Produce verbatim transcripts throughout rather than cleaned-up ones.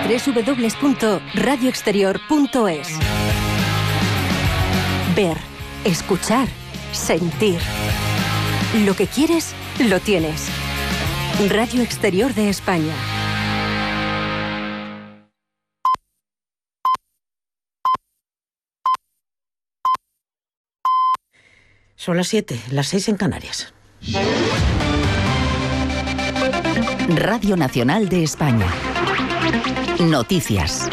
doble u doble u doble u punto radio exterior punto es. Ver, escuchar, sentir. Lo que quieres, lo tienes. Radio Exterior de España. Son las siete, las seis en Canarias. Radio Nacional de España. Noticias.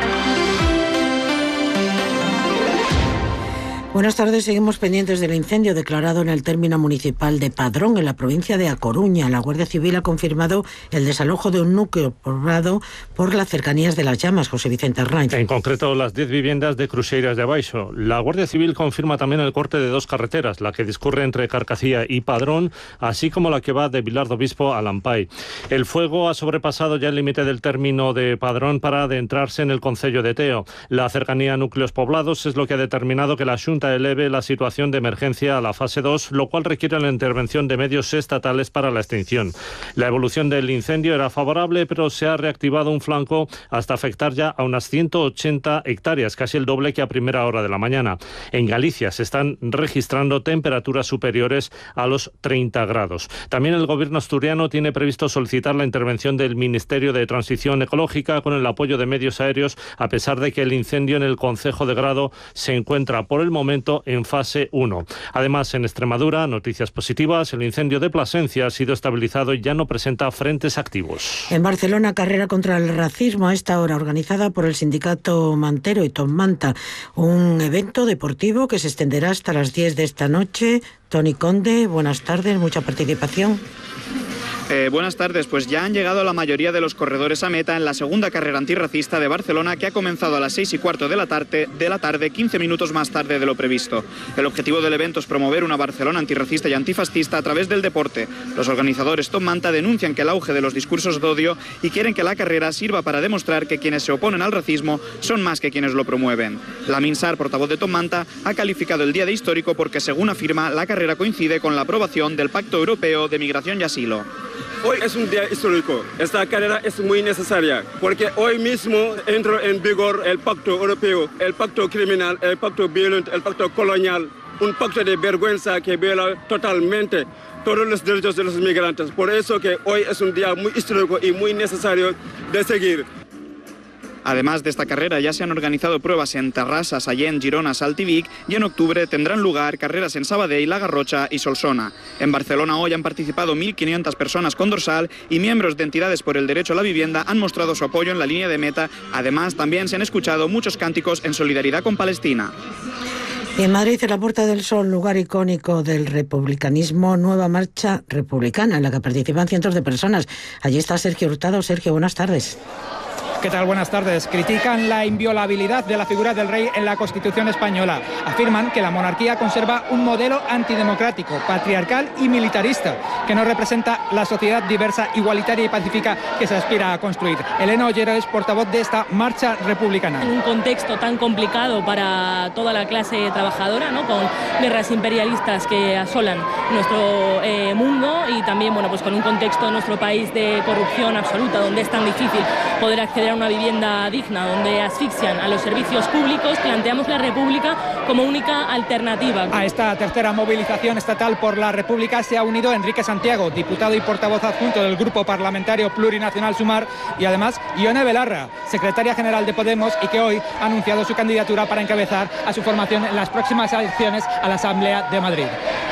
Buenas tardes, seguimos pendientes del incendio declarado en el término municipal de Padrón, en la provincia de A Coruña. La Guardia Civil ha confirmado el desalojo de un núcleo poblado por las cercanías de las llamas. José Vicente Arnaiz. En concreto, las diez viviendas de Cruxeiras de Abaixo. La Guardia Civil confirma también el corte de dos carreteras, la que discurre entre Carcacía y Padrón, así como la que va de Vilar do Bispo a Lampay. El fuego ha sobrepasado ya el límite del término de Padrón para adentrarse en el concello de Teo. La cercanía a núcleos poblados es lo que ha determinado que la Xunta eleve la situación de emergencia a la fase dos, lo cual requiere la intervención de medios estatales para la extinción. La evolución del incendio era favorable, pero se ha reactivado un flanco hasta afectar ya a unas ciento ochenta hectáreas, casi el doble que a primera hora de la mañana. En Galicia se están registrando temperaturas superiores a los treinta grados. También el gobierno asturiano tiene previsto solicitar la intervención del Ministerio de Transición Ecológica con el apoyo de medios aéreos, a pesar de que el incendio en el concejo de Grado se encuentra por el momento en fase uno. Además, en Extremadura, noticias positivas, el incendio de Plasencia ha sido estabilizado y ya no presenta frentes activos. En Barcelona, carrera contra el racismo a esta hora, organizada por el sindicato Mantero y Tom Manta, un evento deportivo que se extenderá hasta las diez de esta noche. Toni Conde, buenas tardes, mucha participación. Eh, buenas tardes, pues ya han llegado la mayoría de los corredores a meta en la segunda carrera antirracista de Barcelona, que ha comenzado a las seis y cuarto de la tarde, de la tarde, quince minutos más tarde de lo previsto. El objetivo del evento es promover una Barcelona antirracista y antifascista a través del deporte. Los organizadores Tom Manta denuncian que el auge de los discursos de odio y quieren que la carrera sirva para demostrar que quienes se oponen al racismo son más que quienes lo promueven. Lamin Sarr, portavoz de Tom Manta, ha calificado el día de histórico porque, según afirma, la carrera coincide con la aprobación del Pacto Europeo de Migración y Asilo. Hoy es un día histórico. Esta carrera es muy necesaria porque hoy mismo entró en vigor el pacto europeo, el pacto criminal, el pacto violento, el pacto colonial, un pacto de vergüenza que viola totalmente todos los derechos de los migrantes. Por eso que hoy es un día muy histórico y muy necesario de seguir. Además de esta carrera, ya se han organizado pruebas en Terrassa, Sallent, Girona, Salt y Vic, y en octubre tendrán lugar carreras en Sabadell, La Garrocha y Solsona. En Barcelona hoy han participado mil quinientas personas con dorsal y miembros de entidades por el derecho a la vivienda han mostrado su apoyo en la línea de meta. Además, también se han escuchado muchos cánticos en solidaridad con Palestina. Y en Madrid, en la Puerta del Sol, lugar icónico del republicanismo, nueva marcha republicana en la que participan cientos de personas. Allí está Sergio Hurtado. Sergio, buenas tardes. ¿Qué tal? Buenas tardes. Critican la inviolabilidad de la figura del rey en la Constitución española. Afirman que la monarquía conserva un modelo antidemocrático, patriarcal y militarista, que no representa la sociedad diversa, igualitaria y pacífica que se aspira a construir. Elena Ollero es portavoz de esta marcha republicana. En un contexto tan complicado para toda la clase trabajadora, ¿no? Con guerras imperialistas que asolan nuestro eh, mundo y también, bueno, pues con un contexto en nuestro país de corrupción absoluta, donde es tan difícil poder acceder a una vivienda digna, donde asfixian a los servicios públicos, planteamos la República como única alternativa. A esta tercera movilización estatal por la República se ha unido Enrique Santiago, diputado y portavoz adjunto del Grupo Parlamentario Plurinacional Sumar, y además Ione Belarra, secretaria general de Podemos, y que hoy ha anunciado su candidatura para encabezar a su formación en las próximas elecciones a la Asamblea de Madrid.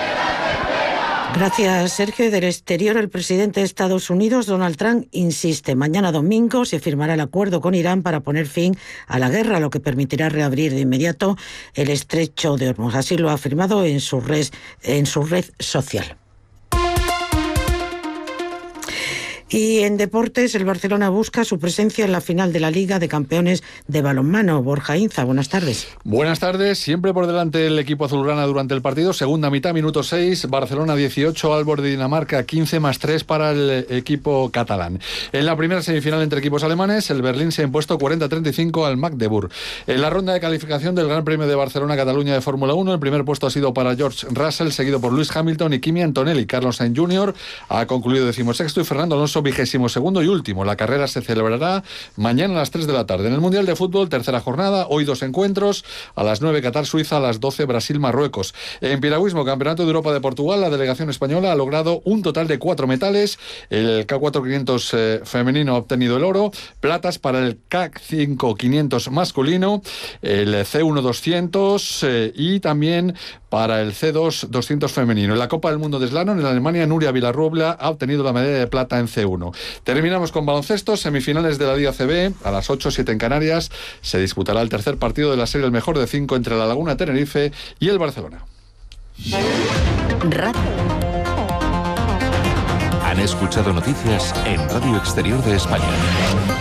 Gracias, Sergio. Del exterior, el presidente de Estados Unidos, Donald Trump, insiste. Mañana domingo se firmará el acuerdo con Irán para poner fin a la guerra, lo que permitirá reabrir de inmediato el estrecho de Hormuz. Así lo ha afirmado en su red, en su red social. Y en deportes, el Barcelona busca su presencia en la final de la Liga de Campeones de Balonmano. Borja Inza, buenas tardes. Buenas tardes. Siempre por delante el equipo azulgrana durante el partido. Segunda mitad, minuto seis. Barcelona dieciocho, Aalborg de Dinamarca quince más tres para el equipo catalán. En la primera semifinal entre equipos alemanes, el Berlín se ha impuesto cuarenta a treinta y cinco al Magdeburg. En la ronda de calificación del Gran Premio de Barcelona-Cataluña de Fórmula uno, el primer puesto ha sido para George Russell, seguido por Lewis Hamilton y Kimi Antonelli. Carlos Sainz junior ha concluido decimosexto y Fernando Alonso paso vigésimo segundo y último. La carrera se celebrará mañana a las tres de la tarde. En el Mundial de Fútbol, tercera jornada, hoy dos encuentros, a las nueve Qatar-Suiza, a las doce Brasil-Marruecos. En piragüismo, Campeonato de Europa de Portugal, la delegación española ha logrado un total de cuatro metales. El K cuatro quinientos eh, femenino ha obtenido el oro, platas para el K cinco quinientos masculino, el C uno doscientos eh, y también para el C dos doscientos femenino. En la Copa del Mundo de Slalom, en Alemania, Nuria Villarrubla ha obtenido la medalla de plata en C uno. Terminamos con baloncesto, semifinales de la Liga A C B, a las ocho, siete en Canarias, se disputará el tercer partido de la serie El Mejor de Cinco entre la Laguna Tenerife y el Barcelona. Radio. Han escuchado noticias en Radio Exterior de España.